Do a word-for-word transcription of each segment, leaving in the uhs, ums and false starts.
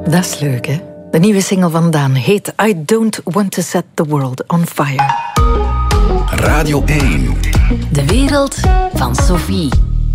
Dat is leuk, hè? De nieuwe single van Daan heet I Don't Want to Set the World on Fire. Radio één. De wereld van Sophie.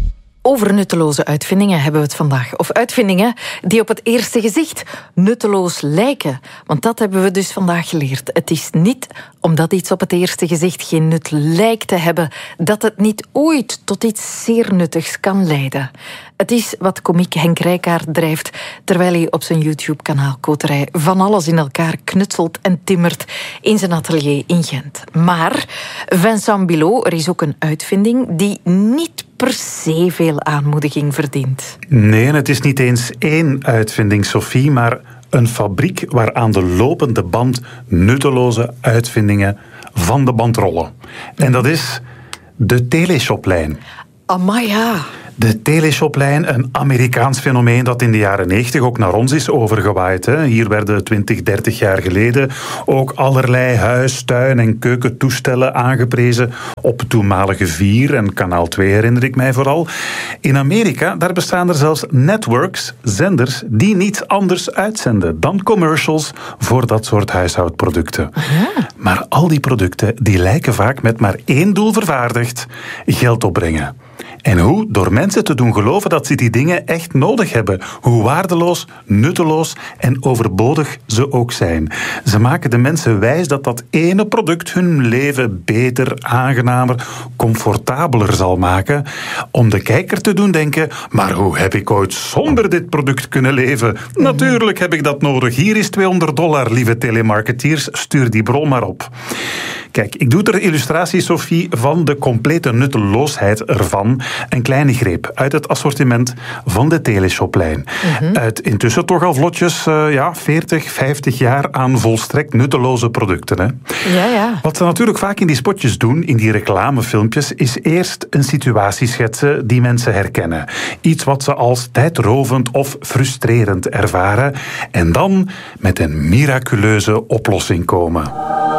Over nutteloze uitvindingen hebben we het vandaag. Of uitvindingen die op het eerste gezicht nutteloos lijken. Want dat hebben we dus vandaag geleerd. Het is niet omdat iets op het eerste gezicht geen nut lijkt te hebben, dat het niet ooit tot iets zeer nuttigs kan leiden. Het is wat komiek Henk Rijkaard drijft, terwijl hij op zijn YouTube-kanaal Koterij van alles in elkaar knutselt en timmert in zijn atelier in Gent. Maar Vincent Bilot, er is ook een uitvinding die niet per se veel aanmoediging verdient. Nee, het is niet eens één uitvinding, Sophie, maar een fabriek waar aan de lopende band nutteloze uitvindingen van de band rollen. En dat is de teleshoplijn. Amai, ja. De teleshoplijn, een Amerikaans fenomeen dat in de jaren negentig ook naar ons is overgewaaid. Hè. Hier werden twintig, dertig jaar geleden ook allerlei huis-, tuin- en keukentoestellen aangeprezen op toenmalige vier en kanaal twee herinner ik mij vooral. In Amerika, daar bestaan er zelfs networks, zenders, die niets anders uitzenden dan commercials voor dat soort huishoudproducten. Ja. Maar al die producten die lijken vaak met maar één doel vervaardigd: geld opbrengen. En hoe? Door mensen te doen geloven dat ze die dingen echt nodig hebben. Hoe waardeloos, nutteloos en overbodig ze ook zijn. Ze maken de mensen wijs dat dat ene product hun leven beter, aangenamer, comfortabeler zal maken. Om de kijker te doen denken: maar hoe heb ik ooit zonder dit product kunnen leven? Mm-hmm. Natuurlijk heb ik dat nodig. Hier is tweehonderd dollar, lieve telemarketeers. Stuur die bron maar op. Kijk, ik doe ter illustratie, Sophie, van de complete nutteloosheid ervan een kleine greep uit het assortiment van de teleshoplijn. Mm-hmm. Uit intussen toch al vlotjes uh, ja, veertig, vijftig jaar aan volstrekt nutteloze producten. Hè. Ja, ja. Wat ze natuurlijk vaak in die spotjes doen, in die reclamefilmpjes, is eerst een situatie schetsen die mensen herkennen. Iets wat ze als tijdrovend of frustrerend ervaren. En dan met een miraculeuze oplossing komen.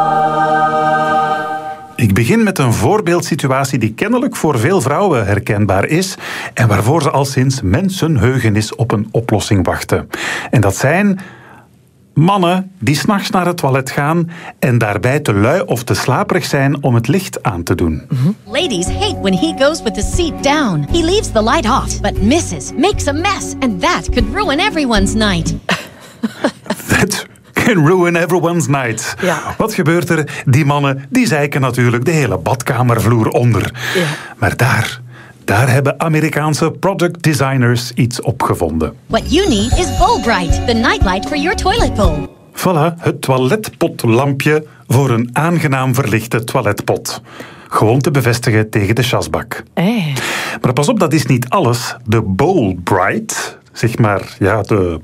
Ik begin met een voorbeeldsituatie die kennelijk voor veel vrouwen herkenbaar is en waarvoor ze al sinds mensenheugenis op een oplossing wachten. En dat zijn mannen die 's nachts naar het toilet gaan en daarbij te lui of te slaperig zijn om het licht aan te doen. Mm-hmm. Ladies hate when he goes with the seat down. He leaves the light off, but misses makes a mess and that could ruin everyone's night. That can ruin everyone's night. Ja. Wat gebeurt er? Die mannen die zeiken natuurlijk de hele badkamervloer onder. Ja. Maar daar, daar hebben Amerikaanse product designers iets opgevonden. What you need is Bullbright, the nightlight for your toilet bowl. Voilà, het toiletpotlampje voor een aangenaam verlichte toiletpot. Gewoon te bevestigen tegen de chasbak. Hey. Maar pas op, dat is niet alles. De Bullbright, zeg maar, ja, de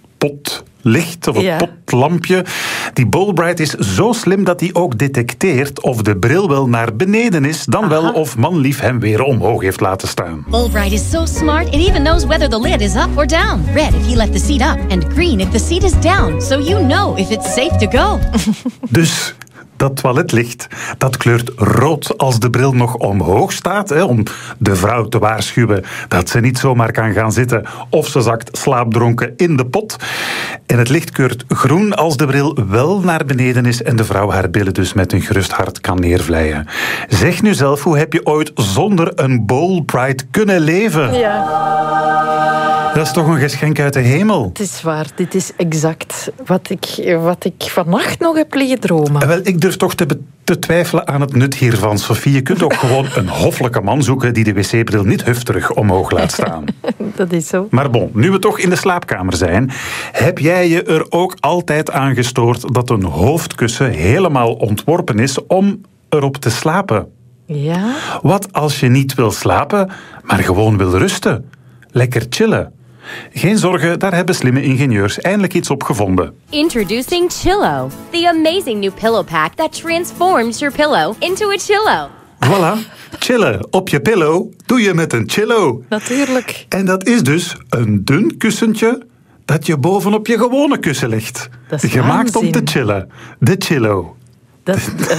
potlicht of het ja. potlampje. Die Bullbright is zo slim dat hij ook detecteert of de bril wel naar beneden is, dan Aha. wel of manlief hem weer omhoog heeft laten staan. Bullbright is so smart, it even knows whether the lid is up or down. Red if he left the seat up and green if the seat is down. So you know if it's safe to go. Dus dat toiletlicht, dat kleurt rood als de bril nog omhoog staat, hè, om de vrouw te waarschuwen dat ze niet zomaar kan gaan zitten of ze zakt slaapdronken in de pot. En het licht kleurt groen als de bril wel naar beneden is en de vrouw haar billen dus met een gerust hart kan neervlijen. Zeg nu zelf, hoe heb je ooit zonder een Bullbright kunnen leven? Ja. Dat is toch een geschenk uit de hemel? Het is waar, dit is exact wat ik, wat ik vannacht nog heb liggen dromen. Wel, ik durf toch te, be- te twijfelen aan het nut hiervan, Sophie. Je kunt ook gewoon een hoffelijke man zoeken die de wc-bril niet hufterig omhoog laat staan. Dat is zo. Maar bon, nu we toch in de slaapkamer zijn, heb jij je er ook altijd aan gestoord dat een hoofdkussen helemaal ontworpen is om erop te slapen? Ja? Wat als je niet wil slapen, maar gewoon wil rusten? Lekker chillen. Geen zorgen, daar hebben slimme ingenieurs eindelijk iets op gevonden. Introducing Chillo, the amazing new pillow pack that transforms your pillow into a Chillo. Voilà, chillen op je pillow doe je met een Chillo. Natuurlijk. En dat is dus een dun kussentje dat je bovenop je gewone kussen legt. Dat is Gemaakt waanzin. om te chillen. De Chillo. Dat,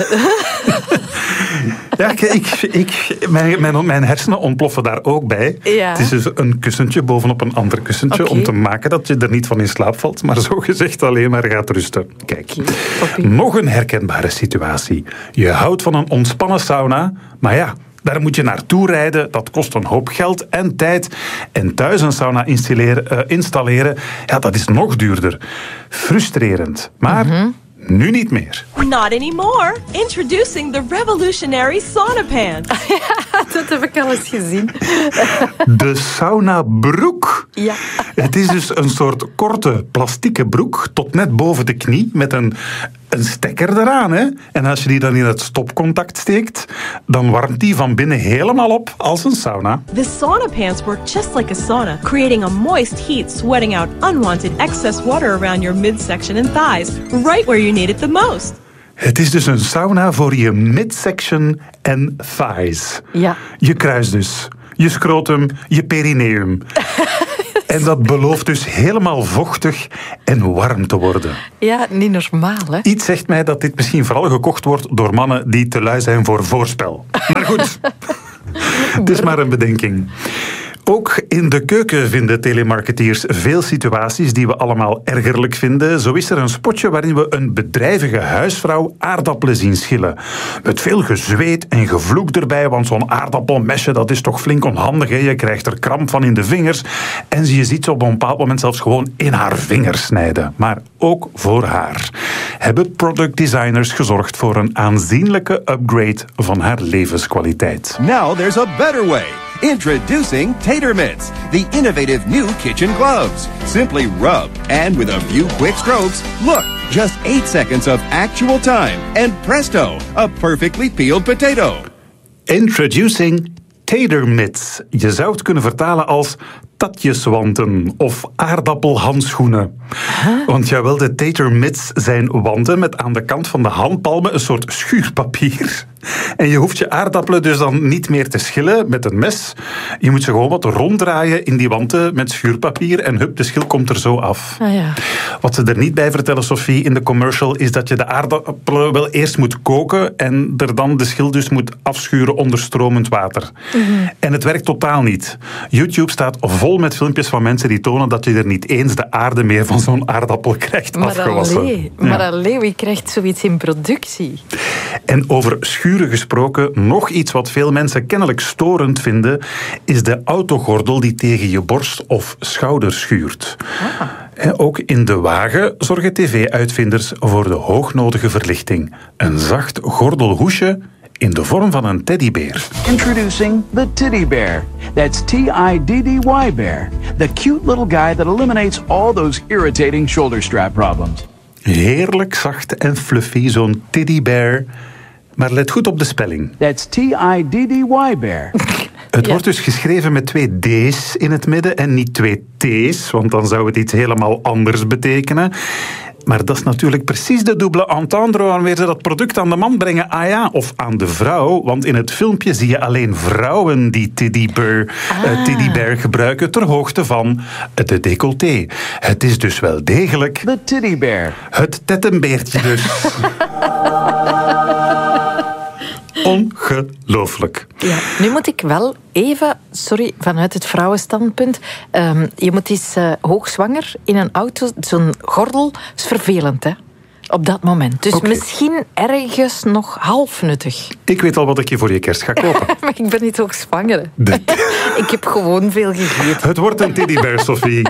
Ja, ik, ik, mijn, mijn, mijn hersenen ontploffen daar ook bij. Ja. Het is dus een kussentje bovenop een ander kussentje Okay. om te maken dat je er niet van in slaap valt, maar zo gezegd alleen maar gaat rusten. Kijk, Okay. nog een herkenbare situatie. Je houdt van een ontspannen sauna, maar ja, daar moet je naartoe rijden. Dat kost een hoop geld en tijd. En thuis een sauna installeren, uh, installeren ja, dat is nog duurder. Frustrerend. Maar mm-hmm. nu niet meer. Not anymore. Introducing the revolutionary sauna pants. dat heb ik al eens gezien. De saunabroek. Ja. Het is dus een soort korte plastieke broek tot net boven de knie met een, een stekker eraan. Hè? En als je die dan in het stopcontact steekt, dan warmt die van binnen helemaal op als een sauna. The sauna pants work just like a sauna, creating a moist heat, sweating out unwanted excess water around your midsection and thighs, right where you need it the most. Het is dus een sauna voor je midsection en thighs. Ja. Je kruis dus. Je scrotum, je perineum. En dat belooft dus helemaal vochtig en warm te worden. Ja, niet normaal, hè? Iets zegt mij dat dit misschien vooral gekocht wordt door mannen die te lui zijn voor voorspel. Maar goed, het is maar een bedenking. Ook in de keuken vinden telemarketeers veel situaties die we allemaal ergerlijk vinden. Zo is er een spotje waarin we een bedrijvige huisvrouw aardappelen zien schillen. Met veel gezweet en gevloek erbij, want zo'n aardappelmesje dat is toch flink onhandig. Hè? Je krijgt er kramp van in de vingers. En je ziet ze op een bepaald moment zelfs gewoon in haar vingers snijden. Maar ook voor haar hebben productdesigners gezorgd voor een aanzienlijke upgrade van haar levenskwaliteit. Now there's a better way. Introducing Tater Mitts, the innovative new kitchen gloves. Simply rub, and with a few quick strokes, look, just eight seconds of actual time, and presto, a perfectly peeled potato. Introducing Tater Mitts. Je zou het kunnen vertalen als tatjeswanten of aardappelhandschoenen. Huh? Want jawel, de Tater Mitts zijn wanten met aan de kant van de handpalmen een soort schuurpapier. En je hoeft je aardappelen dus dan niet meer te schillen met een mes. Je moet ze gewoon wat ronddraaien in die wanten met schuurpapier en hup, de schil komt er zo af. Ah, ja. Wat ze er niet bij vertellen, Sophie, in de commercial, is dat je de aardappelen wel eerst moet koken en er dan de schil dus moet afschuren onder stromend water. Mm-hmm. En het werkt totaal niet. YouTube staat vol met filmpjes van mensen die tonen dat je er niet eens de aarde meer van zo'n aardappel krijgt maar afgewassen. Allee, ja. Maar allee, wie krijgt zoiets in productie? En over schuren gesproken, nog iets wat veel mensen kennelijk storend vinden, is de autogordel die tegen je borst of schouder schuurt. Ah. Ook in de wagen zorgen tv-uitvinders voor de hoognodige verlichting. Een zacht gordelhoesje in de vorm van een teddybeer. Introducing the Titty Bear. That's T I D D Y Bear. The cute little guy that eliminates all those irritating shoulder strap problems. Heerlijk zacht en fluffy, zo'n teddybear. Maar let goed op de spelling. That's T I D D Y Bear. Het Ja. wordt dus geschreven met twee D's in het midden en niet twee T's, want dan zou het iets helemaal anders betekenen. Maar dat is natuurlijk precies de double entendre wanneer ze dat product aan de man brengen. Ah ja, of aan de vrouw. Want in het filmpje zie je alleen vrouwen die teddybear, ah. uh, teddybear gebruiken ter hoogte van de décolleté. Het is dus wel degelijk The Titty Bear. het tettenbeertje dus. Ongelooflijk. Ja, nu moet ik wel even, sorry, vanuit het vrouwenstandpunt, um, je moet eens uh, hoogzwanger in een auto, zo'n gordel, is vervelend, hè? Op dat moment. Dus Okay. misschien ergens nog half nuttig. Ik weet al wat ik je voor je kerst ga kopen. Maar ik ben niet hoogzwanger. De... Ik heb gewoon veel gegeten. Het wordt een teddybear, Sophie.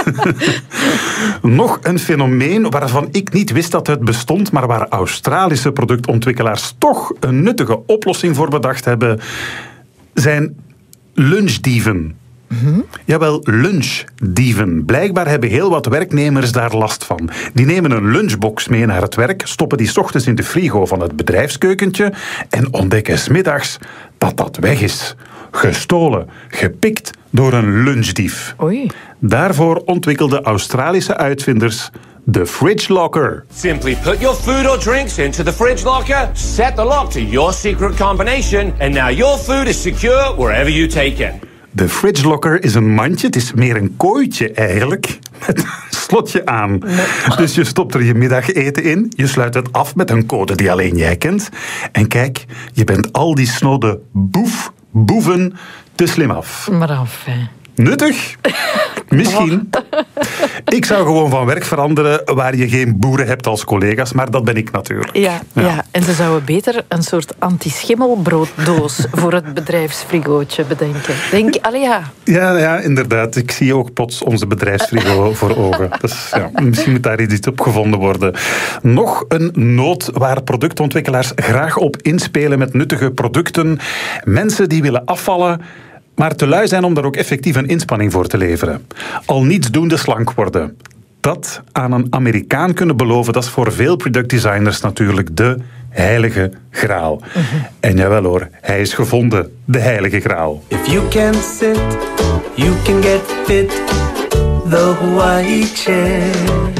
Nog een fenomeen waarvan ik niet wist dat het bestond, maar waar Australische productontwikkelaars toch een nuttige oplossing voor bedacht hebben, zijn lunchdieven. Mm-hmm. Jawel, lunchdieven. Blijkbaar hebben heel wat werknemers daar last van. Die nemen een lunchbox mee naar het werk, stoppen die 's ochtends in de frigo van het bedrijfskeukentje en ontdekken 's middags dat dat weg is. Gestolen, gepikt door een lunchdief. Oei. Daarvoor ontwikkelden Australische uitvinders de Fridge Locker. Simply put your food or drinks into the fridge locker, set the lock to your secret combination, and now your food is secure wherever you take it. De Fridge Locker is een mandje, het is meer een kooitje eigenlijk, met slotje aan. Nee. Dus je stopt er je middageten in, je sluit het af met een code die alleen jij kent. En kijk, je bent al die snode boef, boeven te slim af. Maar enfin... Nuttig? Misschien. Ik zou gewoon van werk veranderen waar je geen boeren hebt als collega's, maar dat ben ik natuurlijk. Ja, ja. ja. En ze zouden beter een soort anti-schimmelbrooddoos voor het bedrijfsfrigootje bedenken. Denk, allee ja. Ja, ja, inderdaad. Ik zie ook plots onze bedrijfsfrigo voor ogen. Dus, ja, misschien moet daar iets op gevonden worden. Nog een nood waar productontwikkelaars graag op inspelen met nuttige producten. Mensen die willen afvallen, maar te lui zijn om daar ook effectief een inspanning voor te leveren. Al nietsdoende slank worden. Dat aan een Amerikaan kunnen beloven, dat is voor veel productdesigners natuurlijk de heilige graal. Mm-hmm. En jawel hoor, hij is gevonden, de heilige graal. If you can sit, you can get fit. The Hawaii chair.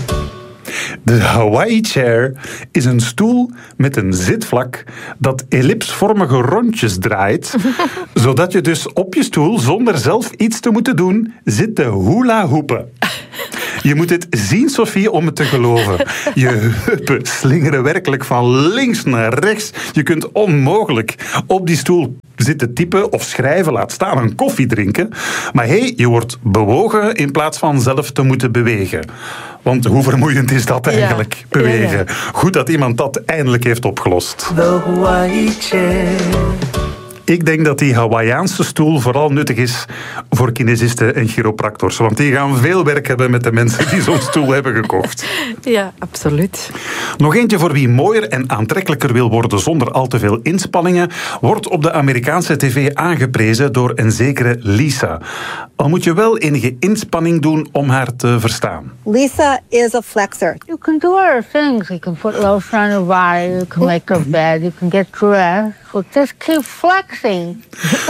De Hawaii Chair is een stoel met een zitvlak dat ellipsvormige rondjes draait, zodat je dus op je stoel, zonder zelf iets te moeten doen, zit te hula-hoepen. Je moet het zien, Sophie, om het te geloven. Je heupen slingeren werkelijk van links naar rechts. Je kunt onmogelijk op die stoel zitten typen of schrijven, laat staan een koffie drinken. Maar hé, hey, je wordt bewogen in plaats van zelf te moeten bewegen. Want hoe vermoeiend is dat eigenlijk, ja, bewegen? Ja, ja. Goed dat iemand dat eindelijk heeft opgelost. The Hawaii chair. Ik denk dat die Hawaiiaanse stoel vooral nuttig is voor kinesisten en chiropractors. Want die gaan veel werk hebben met de mensen die zo'n stoel hebben gekocht. Ja, absoluut. Nog eentje voor wie mooier en aantrekkelijker wil worden zonder al te veel inspanningen, wordt op de Amerikaanse tv aangeprezen door een zekere Lisa. Al moet je wel enige inspanning doen om haar te verstaan. Lisa is a flexor. You can do other things. You can put lotion on your body. You can make your bed. You can get dressed. So just keep flexing.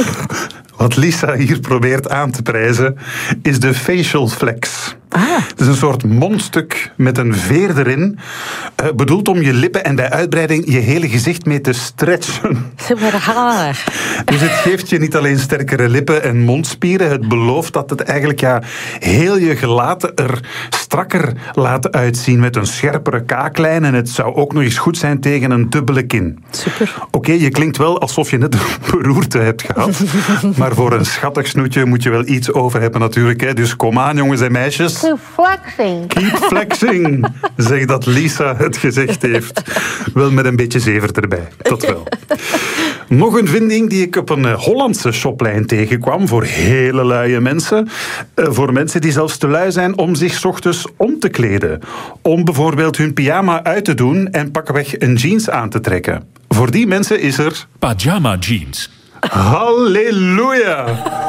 Wat Lisa hier probeert aan te prijzen is de facial flex. Ah. Het is een soort mondstuk met een veer erin, uh, bedoeld om je lippen en bij uitbreiding je hele gezicht mee te stretchen. Super gaar. Dus het geeft je niet alleen sterkere lippen en mondspieren, het belooft dat het eigenlijk ja, heel je gelaat er strakker laat uitzien met een scherpere kaaklijn en het zou ook nog eens goed zijn tegen een dubbele kin. Super. Oké, okay, je klinkt wel alsof je net een beroerte hebt gehad, maar voor een schattig snoetje moet je wel iets over hebben natuurlijk. Hè. Dus kom aan jongens en meisjes. Keep flexing. Keep flexing. Zeg dat Lisa het gezegd heeft. Wel met een beetje zever erbij. Dat wel. Nog een vinding die ik op een Hollandse shoplijn tegenkwam voor hele luie mensen. Voor mensen die zelfs te lui zijn om zich 's ochtends om te kleden. Om bijvoorbeeld hun pyjama uit te doen en pakweg een jeans aan te trekken. Voor die mensen is er... Pajama jeans. Halleluja!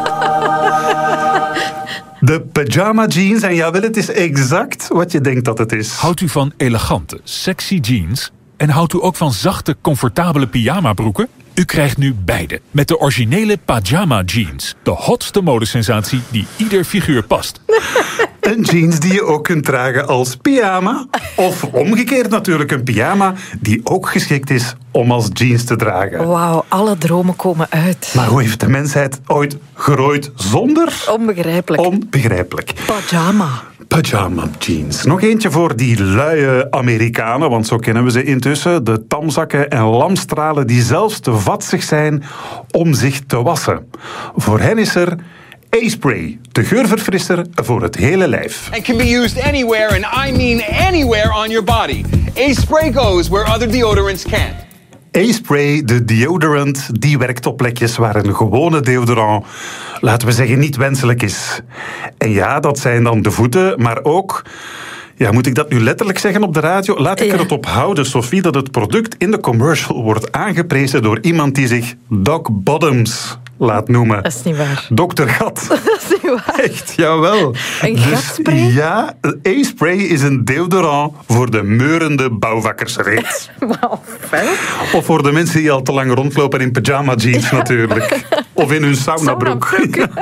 De pyjama jeans, en jawel, het is exact wat je denkt dat het is. Houdt u van elegante, sexy jeans? En houdt u ook van zachte, comfortabele pyjamabroeken? U krijgt nu beide met de originele pajama jeans. De hotste modesensatie die ieder figuur past. Een jeans die je ook kunt dragen als pyjama. Of omgekeerd natuurlijk een pyjama die ook geschikt is om als jeans te dragen. Wauw, alle dromen komen uit. Maar hoe heeft de mensheid ooit gerooid zonder? Onbegrijpelijk. Onbegrijpelijk. Pajama. Pajama jeans. Nog eentje voor die luie Amerikanen, want zo kennen we ze intussen. De tamzakken en lamstralen die zelfs te vatsig zijn om zich te wassen. Voor hen is er A-spray, de geurverfrisser voor het hele lijf. And can be used anywhere, and I mean anywhere on your body. A-spray goes where other deodorants can't. A-spray, de deodorant, die werkt op plekjes waar een gewone deodorant, laten we zeggen, niet wenselijk is. En ja, dat zijn dan de voeten, maar ook... Ja, moet ik dat nu letterlijk zeggen op de radio? Laat ik ja. er het op houden, Sophie, dat het product in de commercial wordt aangeprezen door iemand die zich Doc Bottoms laat noemen. Dat is niet waar. dokter Gat. Dat is niet waar. Echt, jawel. Een dus, gatspray? Ja, A-spray is een deodorant voor de meurende bouwvakkersreet. Wauw, fijn. Of voor de mensen die al te lang rondlopen in pyjama jeans ja. natuurlijk. Of in hun saunabroek.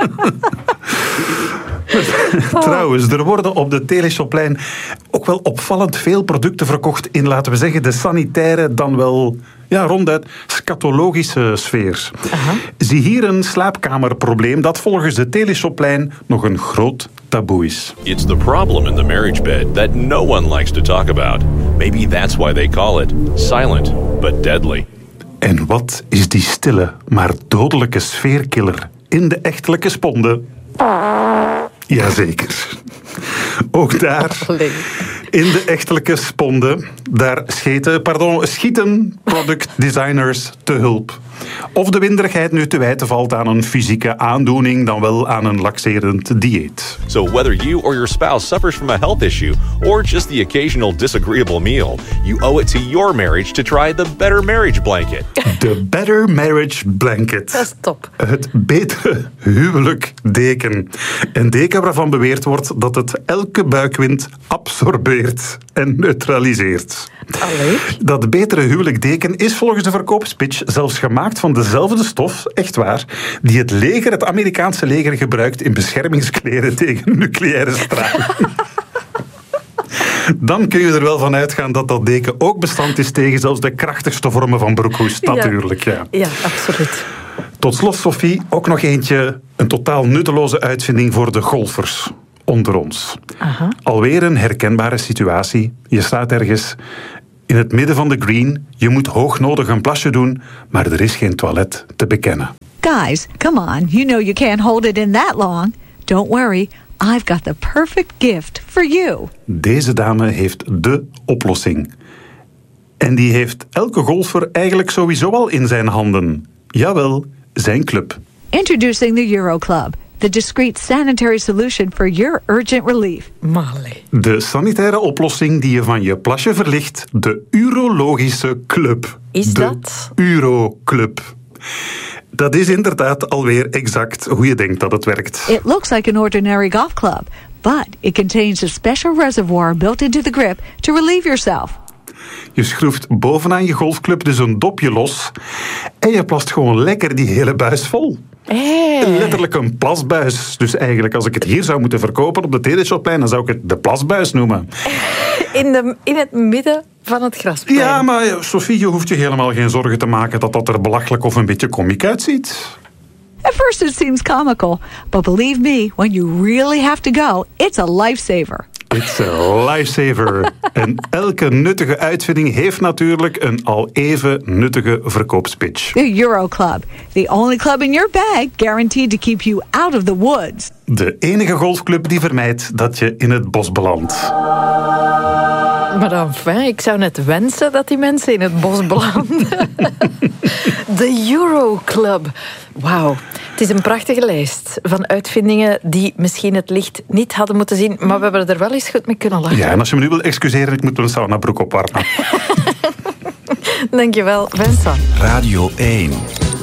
Trouwens, er worden op de teleshoplijn ook wel opvallend veel producten verkocht in, laten we zeggen, de sanitaire dan wel ja, ronduit scatologische sfeer. Aha. Zie hier een slaapkamerprobleem dat volgens de Teleshoplijn nog een groot taboe is. It's the problem in the marriage bed that no one likes to talk about. Maybe that's why they call it silent but deadly. En wat is die stille, maar dodelijke sfeerkiller in de echtelijke sponde? Jazeker. Ook daar, in de echtelijke sponde, daar scheten, pardon, schieten productdesigners te hulp. Of de winderigheid nu te wijten valt aan een fysieke aandoening dan wel aan een laxerend dieet. So whether you or your spouse suffers from a health issue or just the occasional disagreeable meal, you owe it to your marriage to try the Better Marriage Blanket. De Better Marriage Blanket. Dat is top. Het betere huwelijkdeken. Een deken waarvan beweerd wordt dat het elke buikwind absorbeert en neutraliseert. Allee. Dat betere huwelijkdeken is volgens de verkoopspitch zelfs gemaakt van dezelfde stof, echt waar, die het leger, het Amerikaanse leger, gebruikt in beschermingskleren tegen nucleaire straling. Dan kun je er wel van uitgaan dat dat deken ook bestand is tegen zelfs de krachtigste vormen van broekhoest, natuurlijk. Ja, ja absoluut. Tot slot, Sophie, ook nog eentje, een totaal nutteloze uitvinding voor de golfers onder ons. Aha. Alweer een herkenbare situatie. Je staat ergens in het midden van de green, je moet hoognodig een plasje doen, maar er is geen toilet te bekennen. Guys, come on, you know you can't hold it in that long. Don't worry, I've got the perfect gift for you. Deze dame heeft de oplossing. En die heeft elke golfer eigenlijk sowieso al in zijn handen. Jawel, zijn club. Introducing the Euro Club, the discreet sanitary solution for your urgent relief. Male. De sanitaire oplossing die je van je plasje verlicht, de urologische club. Is de dat? Uroclub. Dat is inderdaad alweer exact hoe je denkt dat het werkt. It looks like an ordinary golf club, but it contains a special reservoir built into the grip to relieve yourself. Je schroeft bovenaan je golfclub dus een dopje los en je plast gewoon lekker die hele buis vol. Hey. Letterlijk een plasbuis. Dus eigenlijk, als ik het hier zou moeten verkopen op de Teleshoplijn, dan zou ik het de plasbuis noemen. In, de, in het midden van het grasplein. Ja, maar Sophie, je hoeft je helemaal geen zorgen te maken dat dat er belachelijk of een beetje komiek uitziet. At first it seems comical, but believe me, when you really have to go, it's a lifesaver. It's a lifesaver. En elke nuttige uitvinding heeft natuurlijk een al even nuttige verkoopspitch. The Euro Club, the only club in your bag guaranteed to keep you out of the woods. De enige golfclub die vermijdt dat je in het bos belandt. Maar enfin, ik zou net wensen dat die mensen in het bos belanden. De Euro Club. Wauw. Het is een prachtige lijst van uitvindingen die misschien het licht niet hadden moeten zien, maar we hebben er wel eens goed mee kunnen lachen. Ja, en als je me nu wil excuseren, ik moet wel een saunabroek opwarmen. Dankjewel, Vincent. Radio één.